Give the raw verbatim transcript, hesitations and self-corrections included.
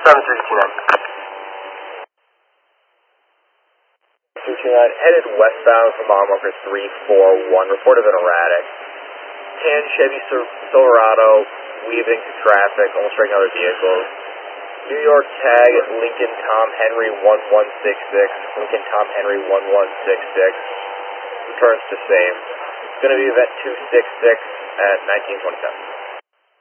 seven three two nine. three two nine, headed westbound from mile marker three four one, reported an erratic. Tan Chevy Silverado weaving through traffic, almost striking other vehicles. New York tag, Lincoln Tom Henry one one six six, Lincoln Tom Henry one one six six, returns to same. It's going to be event two six six at nineteen twenty-seven.